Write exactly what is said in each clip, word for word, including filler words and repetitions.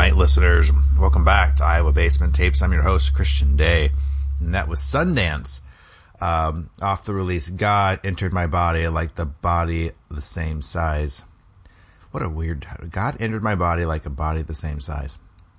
night, listeners. Welcome back to Iowa Basement Tapes. I'm your host, Christian Day. And that was Sundance. Um, off the release, God Entered My Body Like the Body the Same Size. What a weird title. God Entered My Body Like a Body the Same Size.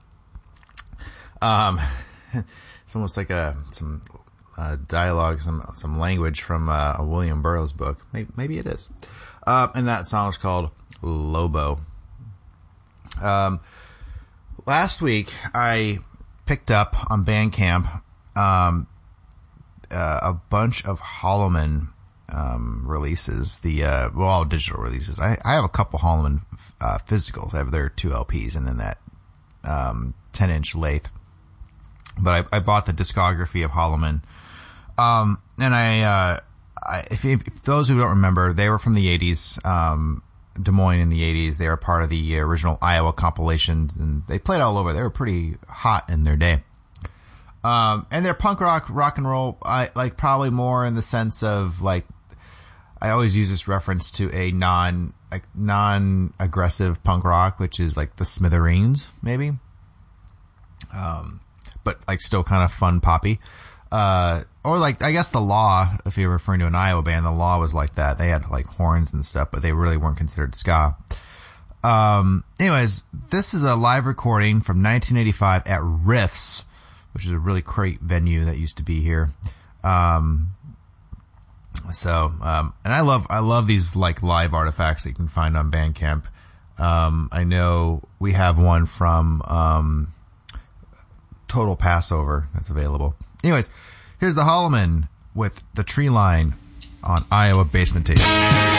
Um, it's almost like a some uh, dialogue, some some language from uh, a William Burroughs book. Maybe, maybe it is. Uh, and that song is called Lobo. Um, last week I picked up on Bandcamp um, uh, a bunch of Holloman um, releases. The uh, well, all digital releases. I, I have a couple Holloman uh, physicals. I have their two L Ps and then that um, ten inch lathe. But I, I bought the discography of Holloman. Um, and I, uh, I if, if those who don't remember, they were from the eighties. Um, Des Moines in the eighties. They were part of the original Iowa compilations, and they played all over. They were pretty hot in their day. Um, and they're punk rock, rock and roll, I like probably more in the sense of like, I always use this reference to a non, like non-aggressive punk rock, which is like the Smithereens, maybe. Um, but like still kind of fun poppy. Uh, or like, I guess The Law, if you're referring to an Iowa band, The Law was like that. They had like horns and stuff, but they really weren't considered ska. Um, anyways, this is a live recording from nineteen eighty-five at Riffs, which is a really great venue that used to be here. Um, so, um, and I love, I love these like live artifacts that you can find on Bandcamp. Um, I know we have one from, um, Total Passover that's available. Anyways, here's the Holloman with The Tree Line on Iowa Basement Tapes.